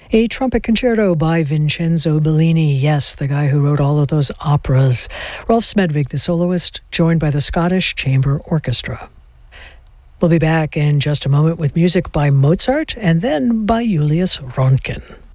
A trumpet concerto by Vincenzo Bellini. Yes, the guy who wrote all of those operas. Rolf Smedvig, the soloist, joined by the Scottish Chamber Orchestra. We'll be back in just a moment with music by Mozart and then by Julius Röntgen.